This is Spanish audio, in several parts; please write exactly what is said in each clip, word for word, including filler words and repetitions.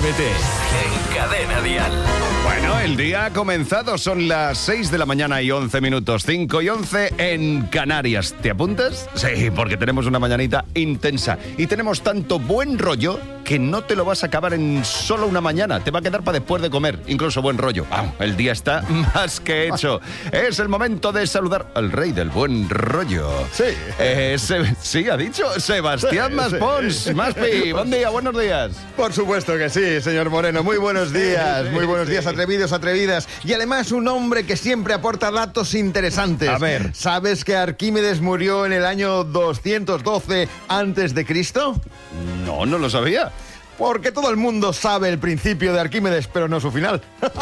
Atrévete en Cadena Dial. Bueno, el día ha comenzado, son las seis de la mañana y once minutos, cinco y once en Canarias. ¿Te apuntas? Sí, porque tenemos una mañanita intensa y tenemos tanto buen rollo que no te lo vas a acabar en solo una mañana, te va a quedar para después de comer, incluso buen rollo. Vamos, el día está más que hecho. Es el momento de saludar al rey del buen rollo. Sí. Eh, se, sí, ha dicho Sebastián Sí, Maspons. sí. Maspi, buen día, buenos días. Por supuesto que sí, señor Moreno. Muy buenos días, muy buenos días, atrevidos, atrevidas. Y además un hombre que siempre aporta datos interesantes. A ver. ¿Sabes que Arquímedes murió en el año doscientos doce antes de Cristo? No, no lo sabía. Porque todo el mundo sabe el principio de Arquímedes, pero no su final.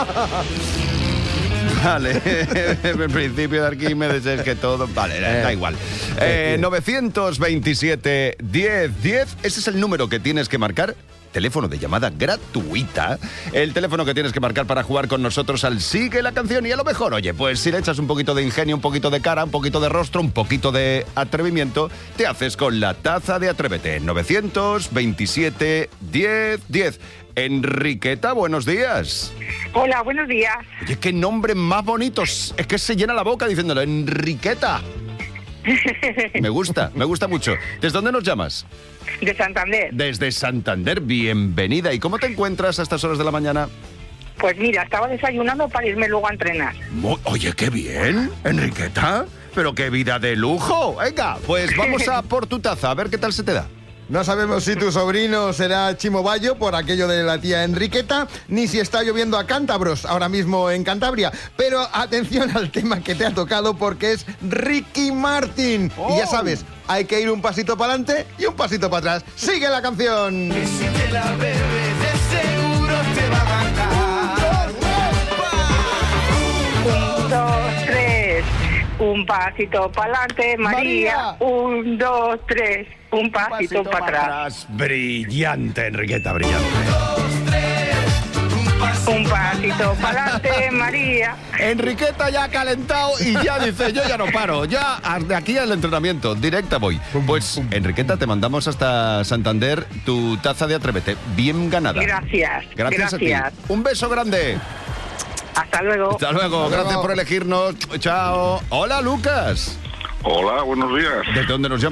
Vale, el principio de Arquímedes es que todo... Vale, da igual. Eh, novecientos veintisiete, diez, diez, ese es el número que tienes que marcar. Teléfono de llamada gratuita. El teléfono que tienes que marcar para jugar con nosotros al Sigue la Canción. Y a lo mejor, oye, pues si le echas un poquito de ingenio, un poquito de cara, un poquito de rostro, un poquito de atrevimiento, te haces con la taza de Atrévete. novecientos veintisiete, diez, diez. Enriqueta, buenos días. Hola, buenos días. Oye, qué nombre más bonito. Es que se llena la boca diciéndolo. Enriqueta. Me gusta, me gusta mucho. ¿Desde dónde nos llamas? De Santander. Desde Santander, bienvenida. ¿Y cómo te encuentras a estas horas de la mañana? Pues mira, estaba desayunando para irme luego a entrenar. Mo- Oye, qué bien, Enriqueta. Pero qué vida de lujo. Venga, pues vamos a por tu taza, a ver qué tal se te da. No sabemos si tu sobrino será Chimo Bayo por aquello de la tía Enriqueta, ni si está lloviendo a cántabros ahora mismo en Cantabria. Pero atención al tema que te ha tocado porque es Ricky Martin. Oh. Y ya sabes, hay que ir un pasito para adelante y un pasito para atrás. ¡Sigue la canción! Si te la bebes, de seguro te va a matar. Un, dos, tres. Un pasito para adelante, María. María. Un, dos, tres. Un pasito, para atrás. Brillante, Enriqueta, brillante. Un pasito para adelante, María. Enriqueta ya ha calentado y ya dice, yo ya no paro, ya de aquí al entrenamiento, directa voy. Pues, Enriqueta, te mandamos hasta Santander tu taza de Atrévete, bien ganada. Gracias. Gracias, Gracias. a ti. Un beso grande. Hasta luego. Hasta luego, Hasta gracias luego. por elegirnos. Chao. Hola, Lucas. Hola, buenos días. ¿Desde dónde nos llamas?